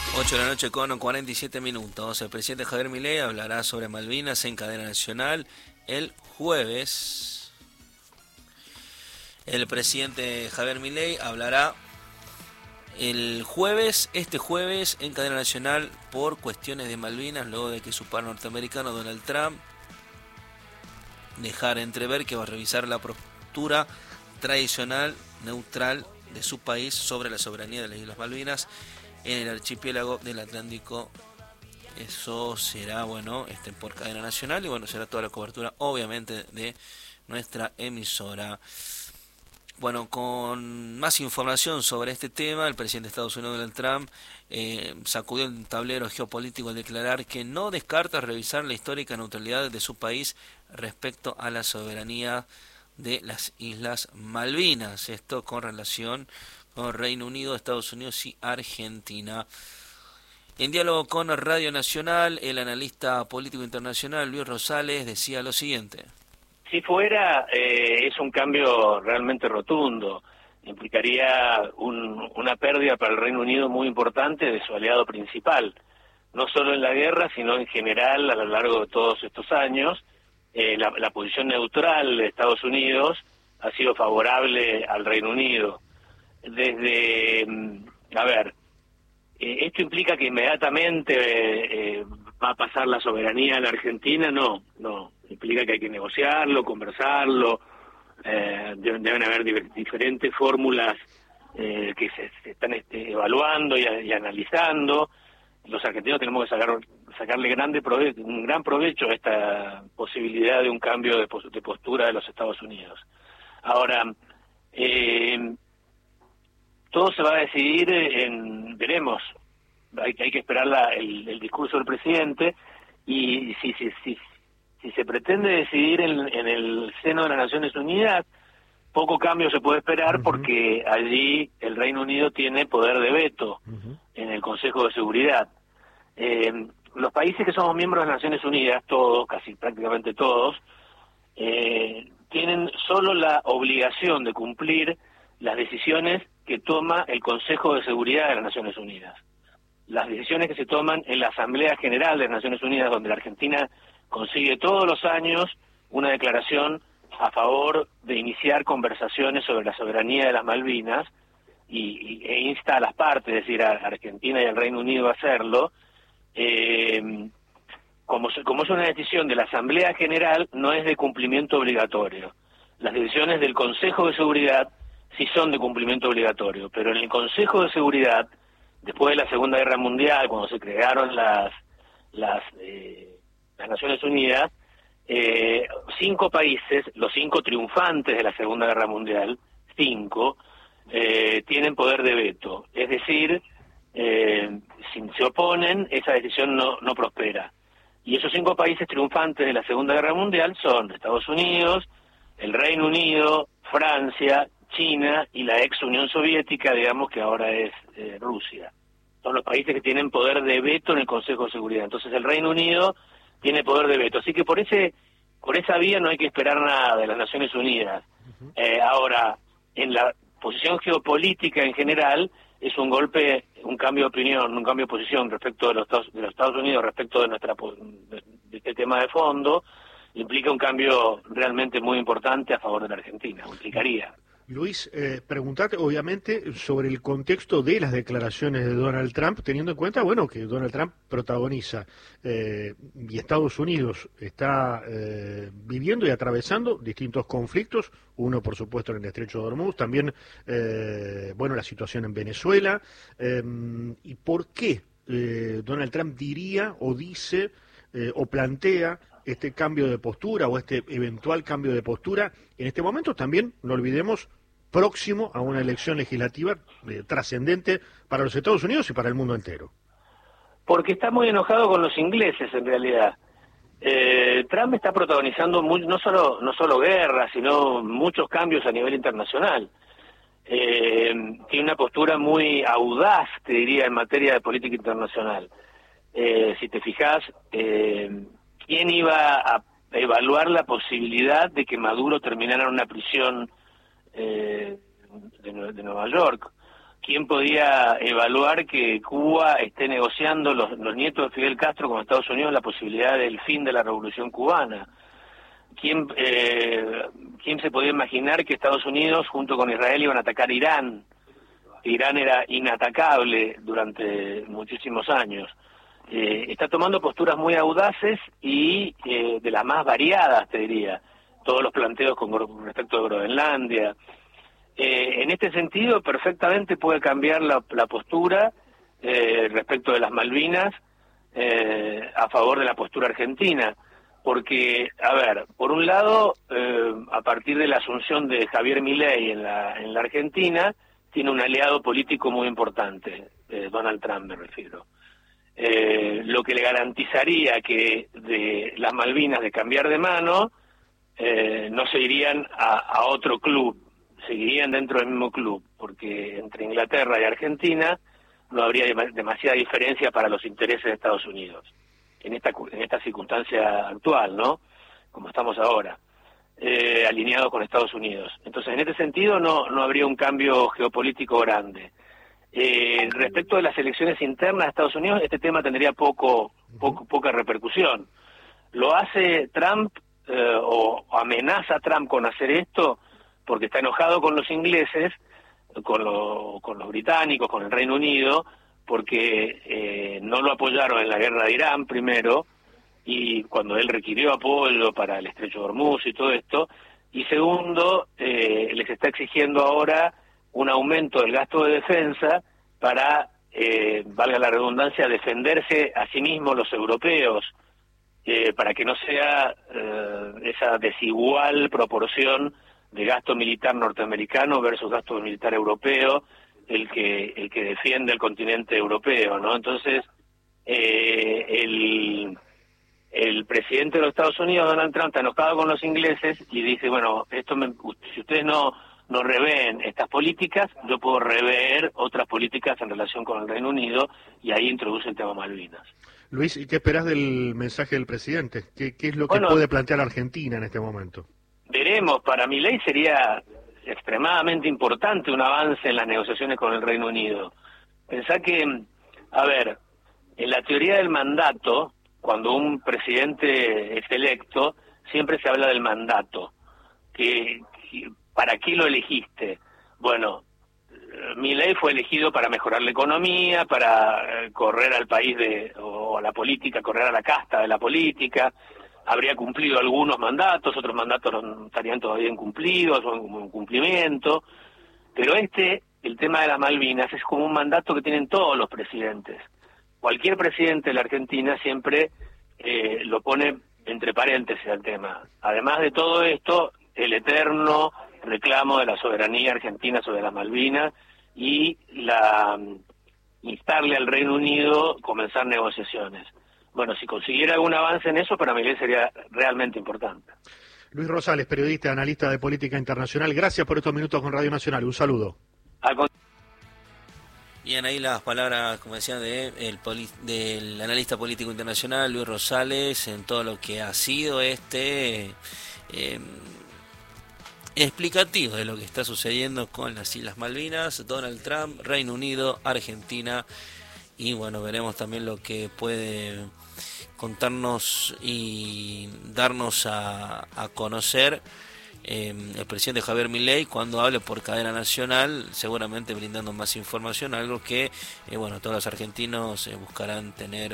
8 de la noche con 47 minutos. El presidente Javier Milei hablará sobre Malvinas en cadena nacional el jueves. El presidente Javier Milei hablará este jueves, en cadena nacional por cuestiones de Malvinas, luego de que su par norteamericano Donald Trump dejara entrever que va a revisar la postura tradicional, neutral de su país sobre la soberanía de las Islas Malvinas en el archipiélago del Atlántico. Eso será, por cadena nacional y será toda la cobertura, obviamente, de nuestra emisora. Bueno, con más información sobre este tema, el presidente de Estados Unidos, Donald Trump, sacudió el tablero geopolítico al declarar que no descarta revisar la histórica neutralidad de su país respecto a la soberanía de las Islas Malvinas. Esto con relación con Reino Unido, Estados Unidos y Argentina. En diálogo con Radio Nacional, el analista político internacional Luis Rosales decía lo siguiente. Si fuera, es un cambio realmente rotundo. Implicaría una pérdida para el Reino Unido muy importante de su aliado principal, no solo en la guerra, sino en general a lo largo de todos estos años. La posición neutral de Estados Unidos ha sido favorable al Reino Unido. ¿Esto implica que inmediatamente va a pasar la soberanía a la Argentina? No. Implica que hay que negociarlo, conversarlo, deben haber diferentes fórmulas que se están evaluando y analizando. Los argentinos tenemos que sacarle un gran provecho a esta posibilidad de un cambio de postura de los Estados Unidos. Ahora, todo se va a decidir veremos, hay que esperar el discurso del presidente, y si se pretende decidir en el seno de las Naciones Unidas, poco cambio se puede esperar, porque allí el Reino Unido tiene poder de veto en el Consejo de Seguridad. Los países que somos miembros de las Naciones Unidas, todos, casi prácticamente todos, tienen solo la obligación de cumplir las decisiones que toma el Consejo de Seguridad de las Naciones Unidas. Las decisiones que se toman en la Asamblea General de las Naciones Unidas, donde la Argentina consigue todos los años una declaración a favor de iniciar conversaciones sobre la soberanía de las Malvinas, e insta a las partes, es decir, a Argentina y al Reino Unido a hacerlo. Como es una decisión de la Asamblea General, no es de cumplimiento obligatorio. Las decisiones del Consejo de Seguridad sí son de cumplimiento obligatorio, pero en el Consejo de Seguridad, después de la Segunda Guerra Mundial, cuando se crearon las Naciones Unidas, 5 países, los 5 triunfantes de la Segunda Guerra Mundial, 5, tienen poder de veto. Es decir, si se oponen, esa decisión no prospera. Y esos 5 países triunfantes de la Segunda Guerra Mundial son Estados Unidos, el Reino Unido, Francia, China y la ex Unión Soviética, digamos que ahora es Rusia. Son los países que tienen poder de veto en el Consejo de Seguridad. Entonces el Reino Unido tiene poder de veto. Así que por esa vía no hay que esperar nada de las Naciones Unidas. Ahora, en la posición geopolítica en general, es un cambio de opinión, un cambio de posición respecto de los Estados Unidos, respecto de este tema de fondo, implica un cambio realmente muy importante a favor de la Argentina, implicaría. Luis, preguntarte obviamente sobre el contexto de las declaraciones de Donald Trump, teniendo en cuenta, que Donald Trump protagoniza y Estados Unidos está viviendo y atravesando distintos conflictos, uno por supuesto en el Estrecho de Hormuz, también la situación en Venezuela, y por qué Donald Trump diría o dice o plantea este cambio de postura o este eventual cambio de postura en este momento, también, no olvidemos, próximo a una elección legislativa trascendente para los Estados Unidos y para el mundo entero. Porque está muy enojado con los ingleses, en realidad. Trump está protagonizando no solo guerra, sino muchos cambios a nivel internacional. Tiene una postura muy audaz, te diría, en materia de política internacional. Si te fijas, ¿quién iba a evaluar la posibilidad de que Maduro terminara en una prisión de Nueva York? ¿quién podía evaluar que Cuba esté negociando, los nietos de Fidel Castro con Estados Unidos, la posibilidad del fin de la Revolución Cubana? ¿Quién se podía imaginar que Estados Unidos junto con Israel iban a atacar Irán? Irán era inatacable durante muchísimos años. Está tomando posturas muy audaces y de las más variadas, te diría. Todos los planteos con respecto a Groenlandia. En este sentido, perfectamente puede cambiar la postura respecto de las Malvinas a favor de la postura argentina. Porque, a ver, por un lado, a partir de la asunción de Javier Milei en la Argentina, tiene un aliado político muy importante, Donald Trump me refiero. Lo que le garantizaría que de las Malvinas de cambiar de mano, no se irían a otro club, seguirían dentro del mismo club, porque entre Inglaterra y Argentina no habría demasiada diferencia para los intereses de Estados Unidos, en esta circunstancia actual, ¿no? Como estamos ahora, alineados con Estados Unidos. Entonces, en este sentido, no habría un cambio geopolítico grande. Respecto de las elecciones internas de Estados Unidos, este tema tendría poca repercusión. Lo hace Trump, o amenaza Trump con hacer esto, porque está enojado con los ingleses, con los británicos, con el Reino Unido, porque no lo apoyaron en la guerra de Irán primero, y cuando él requirió apoyo para el Estrecho de Hormuz y todo esto, y segundo, les está exigiendo ahora un aumento del gasto de defensa para, valga la redundancia, defenderse a sí mismos los europeos, para que no sea esa desigual proporción de gasto militar norteamericano versus gasto militar europeo el que defiende el continente europeo, ¿no? Entonces, el presidente de los Estados Unidos, Donald Trump, está enojado con los ingleses y dice, bueno, si ustedes no reveen estas políticas, yo puedo rever otras políticas en relación con el Reino Unido, y ahí introduce el tema Malvinas. Luis, ¿y qué esperás del mensaje del presidente? ¿Qué es lo que puede plantear Argentina en este momento? Veremos. Para Milei sería extremadamente importante un avance en las negociaciones con el Reino Unido. Pensá que, a ver, en la teoría del mandato, cuando un presidente es electo, siempre se habla del mandato. ¿Para qué lo elegiste? Bueno, Milei fue elegido para mejorar la economía, para correr al país o a la política, correr a la casta de la política. Habría cumplido algunos mandatos, otros mandatos no estarían todavía incumplidos o en cumplimiento. Pero el tema de las Malvinas, es como un mandato que tienen todos los presidentes. Cualquier presidente de la Argentina siempre lo pone entre paréntesis al tema. Además de todo esto, el eterno reclamo de la soberanía argentina sobre las Malvinas y instarle al Reino Unido comenzar negociaciones. Bueno, si consiguiera algún avance en eso, para Milei sería realmente importante. Luis Rosales, periodista, analista de política internacional, gracias por estos minutos con Radio Nacional. Un saludo. Bien, ahí las palabras, como decía, del analista político internacional Luis Rosales, en todo lo que ha sido explicativo de lo que está sucediendo con las Islas Malvinas, Donald Trump, Reino Unido, Argentina, y bueno, veremos también lo que puede contarnos y darnos a conocer el presidente Javier Milei cuando hable por cadena nacional, seguramente brindando más información, algo que todos los argentinos buscarán tener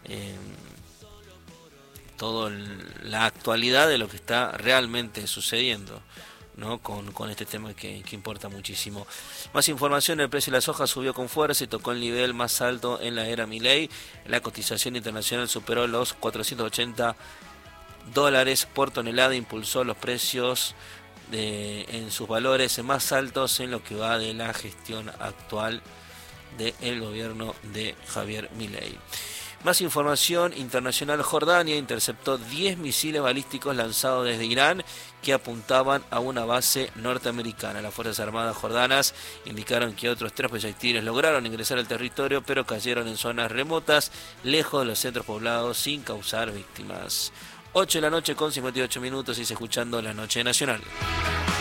toda la actualidad de lo que está realmente sucediendo, ¿no? con este tema que importa muchísimo. Más información: el precio de la soja subió con fuerza y tocó el nivel más alto en la era Milei. La cotización internacional superó los $480 por tonelada, impulsó los precios en sus valores más altos en lo que va de la gestión actual del gobierno de Javier Milei. Más información internacional: Jordania interceptó 10 misiles balísticos lanzados desde Irán que apuntaban a una base norteamericana. Las Fuerzas Armadas jordanas indicaron que otros 3 proyectiles lograron ingresar al territorio, pero cayeron en zonas remotas, lejos de los centros poblados, sin causar víctimas. 8 de la noche con 58 minutos, y escuchando La Noche Nacional.